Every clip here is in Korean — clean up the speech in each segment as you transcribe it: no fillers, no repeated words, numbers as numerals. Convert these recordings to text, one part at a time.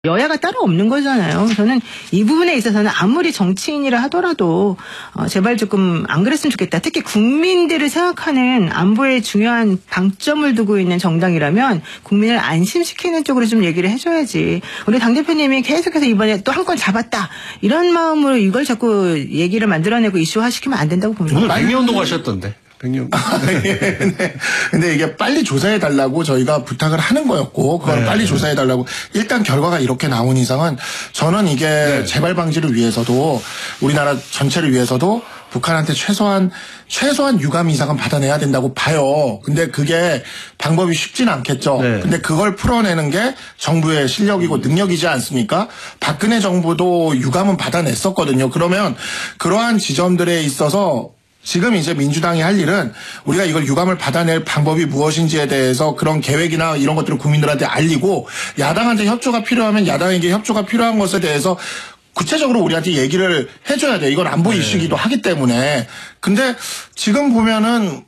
여야가 따로 없는 거잖아요. 저는 이 부분에 있어서는 아무리 정치인이라 하더라도 제발 조금 안 그랬으면 좋겠다. 특히 국민들을 생각하는 안보에 중요한 방점을 두고 있는 정당이라면 국민을 안심시키는 쪽으로 좀 얘기를 해줘야지. 우리 당대표님이 계속해서 이번에 또 한 건 잡았다. 이런 마음으로 이걸 자꾸 얘기를 만들어내고 이슈화시키면 안 된다고 봅니다. 오늘 백년동 하셨던데. 네. 근데 이게 빨리 조사해달라고 저희가 부탁을 하는 거였고, 그걸 빨리 조사해달라고. 일단 결과가 이렇게 나온 이상은 저는 이게 재발 방지를 위해서도 우리나라 전체를 위해서도 북한한테 최소한 유감 이상은 받아내야 된다고 봐요. 근데 그게 방법이 쉽진 않겠죠. 근데 그걸 풀어내는 게 정부의 실력이고 능력이지 않습니까? 박근혜 정부도 유감은 받아냈었거든요. 그러면 그러한 지점들에 있어서 지금 이제 민주당이 할 일은 우리가 이걸 유감을 받아낼 방법이 무엇인지에 대해서 그런 계획이나 이런 것들을 국민들한테 알리고, 야당한테 협조가 필요하면 야당에게 협조가 필요한 것에 대해서 구체적으로 우리한테 얘기를 해줘야 돼. 이건 안보 이슈이기도 하기 때문에. 근데 지금 보면은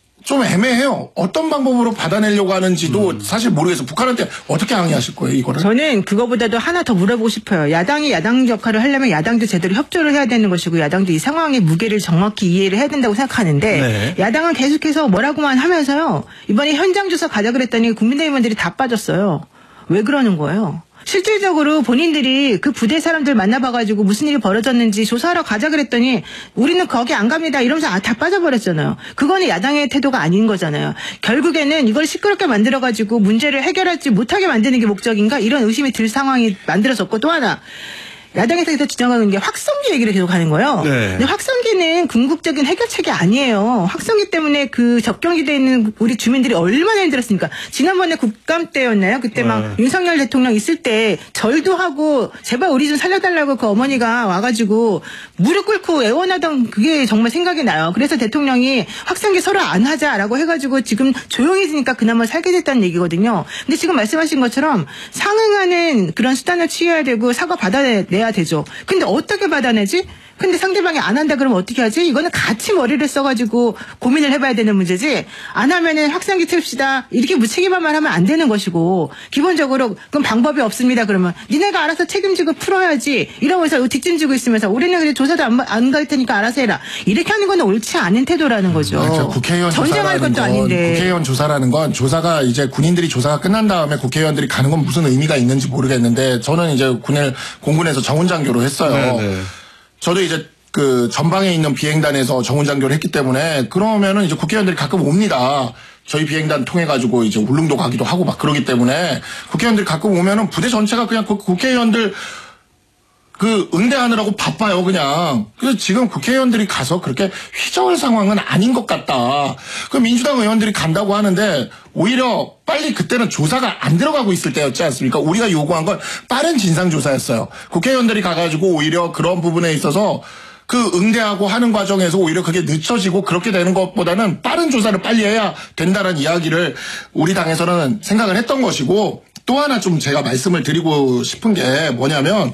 좀 애매해요. 어떤 방법으로 받아내려고 하는지도 사실 모르겠어요. 북한한테 어떻게 항의하실 거예요, 이거를? 저는 그거보다도 하나 더 물어보고 싶어요. 야당이 야당 역할을 하려면 야당도 제대로 협조를 해야 되는 것이고, 야당도 이 상황의 무게를 정확히 이해를 해야 된다고 생각하는데, 야당은 계속해서 뭐라고만 하면서요. 이번에 현장 조사 가자 그랬더니 국민의힘 의원들이 다 빠졌어요. 왜 그러는 거예요? 실질적으로 본인들이 그 부대 사람들 만나봐가지고 무슨 일이 벌어졌는지 조사하러 가자 그랬더니 우리는 거기 안 갑니다 이러면서 다 빠져버렸잖아요. 그거는 야당의 태도가 아닌 거잖아요. 결국에는 이걸 시끄럽게 만들어가지고 문제를 해결하지 못하게 만드는 게 목적인가, 이런 의심이 들 상황이 만들어졌고, 또 하나 야당에서 주장하는 게 확성기 얘기를 계속 하는 거예요. 근데 확성기는 궁극적인 해결책이 아니에요. 확성기 때문에 그 접경지대에 있는 우리 주민들이 얼마나 힘들었습니까? 지난번에 국감 때였나요? 그때 막 윤석열 대통령 있을 때 절도 하고 제발 우리 좀 살려달라고 그 어머니가 와가지고 무릎 꿇고 애원하던 그게 정말 생각이 나요. 그래서 대통령이 확성기 서로 안 하자라고 해가지고 지금 조용해지니까 그나마 살게 됐다는 얘기거든요. 근데 지금 말씀하신 것처럼 상응하는 그런 수단을 취해야 되고 사과 받아내야 되죠. 근데 어떻게 받아내지? 근데 상대방이 안 한다 그러면 어떻게 하지? 이거는 같이 머리를 써가지고 고민을 해봐야 되는 문제지. 안 하면은 확성기 틀읍시다 이렇게 무책임한 말 하면 안 되는 것이고, 기본적으로 그럼 방법이 없습니다 그러면 니네가 알아서 책임지고 풀어야지 이러면서 뒷짐지고 있으면서 우리는 그냥 조사도 안 갈 테니까 알아서 해라, 이렇게 하는 건 옳지 않은 태도라는 거죠. 그렇죠. 국회의원 전쟁할 것도 아닌데. 국회의원 조사라는 건, 조사가 이제 군인들이 조사가 끝난 다음에 국회의원들이 가는 건 무슨 의미가 있는지 모르겠는데, 저는 이제 공군에서 정훈장교로 했어요. 저도 이제 그 전방에 있는 비행단에서 정훈장교를 했기 때문에, 그러면은 이제 국회의원들이 가끔 옵니다. 저희 비행단 통해가지고 이제 울릉도 가기도 하고 막 그러기 때문에 국회의원들이 가끔 오면은 부대 전체가 그냥 국회의원들 응대하느라고 바빠요, 그냥. 그래서 지금 국회의원들이 가서 그렇게 휘저을 상황은 아닌 것 같다. 그 민주당 의원들이 간다고 하는데, 오히려 빨리 그때는 조사가 안 들어가고 있을 때였지 않습니까? 우리가 요구한 건 빠른 진상조사였어요. 국회의원들이 가가지고 오히려 그런 부분에 있어서 그 응대하고 하는 과정에서 오히려 그게 늦춰지고 그렇게 되는 것보다는 빠른 조사를 빨리 해야 된다는 이야기를 우리 당에서는 생각을 했던 것이고, 또 하나 좀 제가 말씀을 드리고 싶은 게 뭐냐면,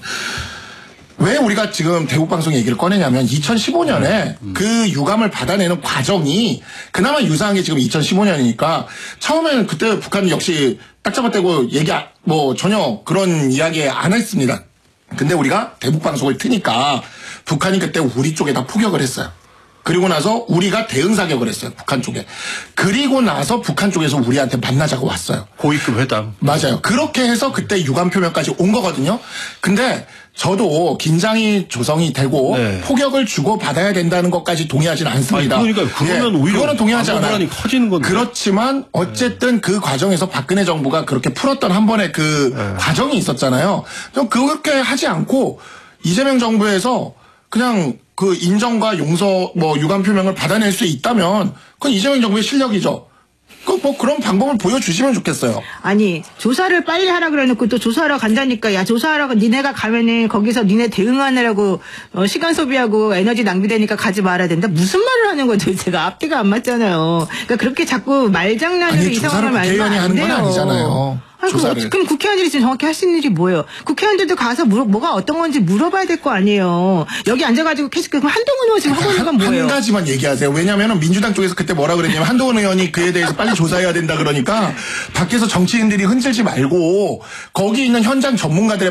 왜 우리가 지금 대북방송 얘기를 꺼내냐면, 2015년에 그 유감을 받아내는 과정이 그나마 유사한 게 지금 2015년이니까 처음에는 그때 북한은 역시 딱 잡아떼고 전혀 그런 이야기 안 했습니다. 근데 우리가 대북방송을 트니까 북한이 그때 우리 쪽에다 포격을 했어요. 그리고 나서 우리가 대응 사격을 했어요, 북한 쪽에. 그리고 나서 북한 쪽에서 우리한테 만나자고 왔어요. 고위급 회담. 맞아요. 그렇게 해서 그때 유감 표명까지 온 거거든요. 근데 저도 긴장이 조성이 되고 포격을 주고 받아야 된다는 것까지 동의하지는 않습니다. 그러니까 그거는 오히려 그거는 동의하지 않아요. 커지는 건데. 그렇지만 어쨌든 그 과정에서 박근혜 정부가 그렇게 풀었던 한 번의 그 과정이 있었잖아요. 좀 그렇게 하지 않고 이재명 정부에서 그냥 그 인정과 용서 유감 표명을 받아낼 수 있다면 그건 이재명 정부의 실력이죠. 그런 방법을 보여주시면 좋겠어요. 아니, 조사를 빨리 하라 그래놓고 또 조사하러 간다니까, 야, 조사하러 니네가 가면은 거기서 니네 대응하느라고 시간 소비하고 에너지 낭비되니까 가지 말아야 된다? 무슨 말을 하는 거죠? 제가 앞뒤가 안 맞잖아요. 그러니까 그렇게 자꾸 말장난으로 이 상황을 말하면 안 돼요. 국회의원이 하는 건 아니잖아요. 조사를. 그럼 국회의원들이 지금 정확히 할 수 있는 일이 뭐예요? 국회의원들도 가서 뭐가 어떤 건지 물어봐야 될 거 아니에요. 여기 앉아가지고 계속 그럼 한동훈 의원 지금 하고 있는 건 뭐예요? 한 가지만 얘기하세요. 왜냐하면 민주당 쪽에서 그때 뭐라 그랬냐면 한동훈 의원이 그에 대해서 빨리 조사해야 된다 그러니까 밖에서 정치인들이 흔들지 말고 거기 있는 현장 전문가들의